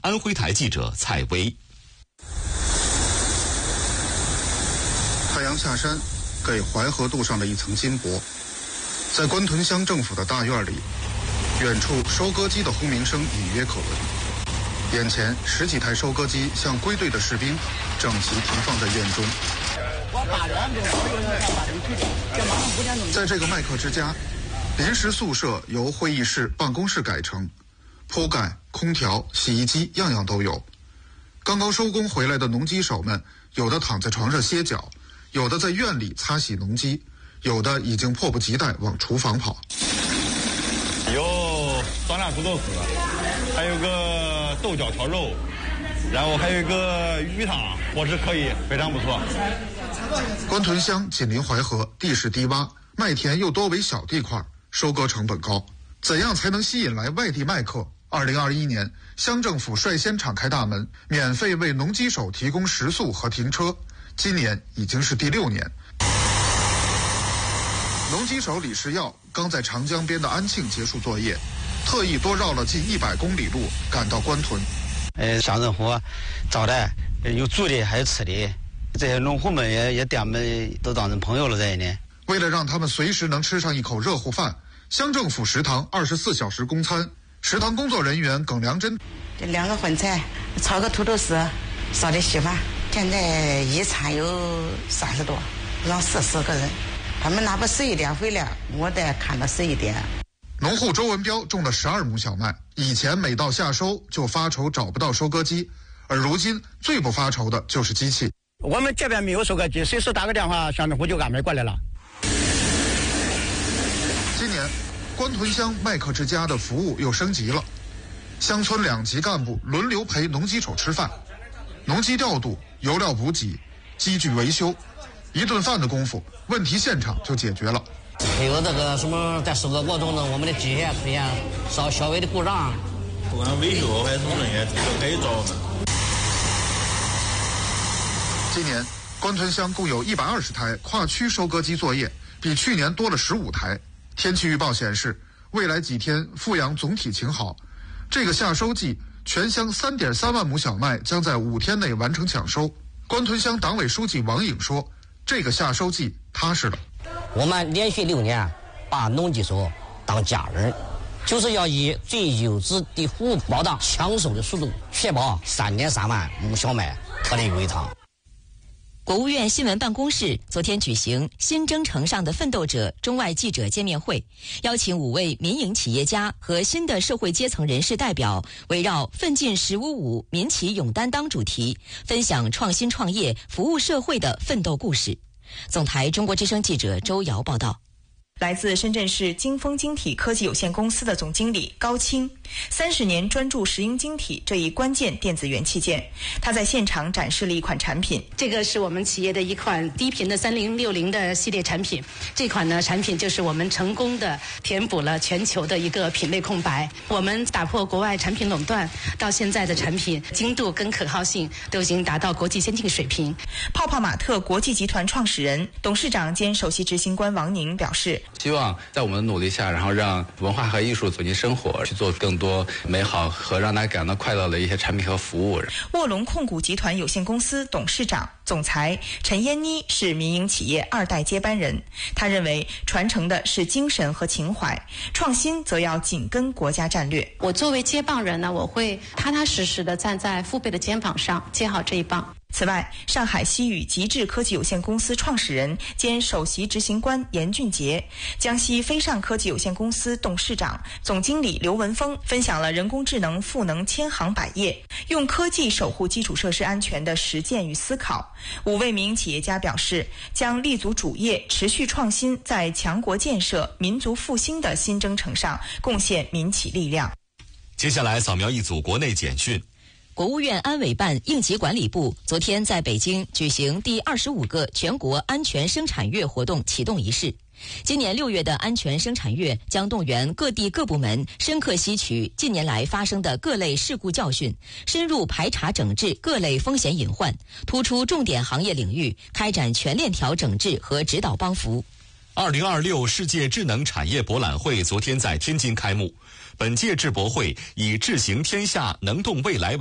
安徽台记者蔡薇。 太阳下山，给淮河镀上了一层金箔。在关屯乡政府的大院里，远处收割机的轰鸣声隐约可闻。眼前10几台收割机像归队的士兵，整齐停放在院中。在这个麦克之家，临时宿舍由会议室、办公室改成，铺盖、空调、洗衣机样样都有。刚刚收工回来的农机手们，有的躺在床上歇脚，有的在院里擦洗农机，有的已经迫不及待往厨房跑。 有酸辣土豆丝，还有个豆角炒肉，然后还有一个鱼汤，伙食可以，非常不错。 关屯乡紧邻淮河，地势低洼，麦田又多为小地块，收割成本高。怎样才能吸引来外地麦客？2021年，乡政府率先敞开大门，免费为农机手提供食宿和停车。今年已经是第6年。农机手李世耀刚在长江边的安庆结束作业，特意多绕了近100公里路赶到关屯。 乡政府招待有住的还有吃的，这些农户们也对我们都当成朋友了这一年。 为了让他们随时能吃上一口热乎饭，乡政府食堂24小时供餐。食堂工作人员耿良珍， 这2个荤菜，炒个土豆丝，烧点稀饭。现在一餐有30多，让40个人。他们哪怕11点回来，我得看到11点。 农户周文彪种了12亩小麦，以前每到夏收就发愁找不到收割机，而如今最不发愁的就是机器。 我们这边没有收割机，随时打个电话，乡政府就安排过来了。 今年关屯乡麦克之家的服务又升级了，乡村2级干部轮流陪农机手吃饭，农机调度、油料补给、机具维修，一顿饭的功夫，问题现场就解决了。 还有这个什么，在收割过程中，我们的机械出现稍微的故障， 不管维修还是人员这个改造的。 今年关屯乡共有120台跨区收割机作业，比去年多了15台。天气预报显示，未来几天阜阳总体晴好。这个夏收季，全乡3.3万亩小麦将在5天内完成抢收。关屯乡党委书记王颖说，这个夏收季踏实了。 我们连续6年把农机手当家人，就是要以最优质的服务保障抢收的速度，确保3.3万亩小麦特例归堂。 国务院新闻办公室昨天举行新征程上的奋斗者中外记者见面会，邀请5位民营企业家和新的社会阶层人士代表，围绕奋进1055民企勇担当主题，分享创新创业、服务社会的奋斗故事。总台中国之声记者周瑶报道。 来自深圳市金丰晶体科技有限公司的总经理高清，30年专注石英晶体这一关键电子元器件。他在现场展示了一款产品， 这个是我们企业的一款低频的3060的系列产品。这款呢产品就是我们成功的填补了全球的一个品类空白。我们打破国外产品垄断，到现在的产品精度跟可靠性都已经达到国际先进水平。 泡泡玛特国际集团创始人、董事长兼首席执行官王宁表示， 希望在我们的努力下，然后让文化和艺术走进生活，去做更多美好和让大家感到快乐的一些产品和服务。 卧龙控股集团有限公司董事长、总裁陈嫣妮是民营企业2代接班人，他认为传承的是精神和情怀，创新则要紧跟国家战略。 我作为接棒人呢，我会踏踏实实地站在父辈的肩膀上，接好这一棒。 此外，上海西宇极致科技有限公司创始人兼首席执行官严俊杰，江西飞尚科技有限公司董事长、总经理刘文峰分享了人工智能赋能千行百业，用科技守护基础设施安全的实践与思考。5位民营企业家表示，将立足主业，持续创新，在强国建设、民族复兴的新征程上贡献民企力量。 接下来扫描一组国内简讯。 国务院安委办应急管理部昨天在北京举行第25个全国安全生产月活动启动仪式。今年6月的安全生产月将动员各地各部门深刻吸取近年来发生的各类事故教训，深入排查整治各类风险隐患，突出重点行业领域，开展全链条整治和指导帮扶。 2026世界智能产业博览会昨天在天津开幕。本届智博会以智行天下、能动未来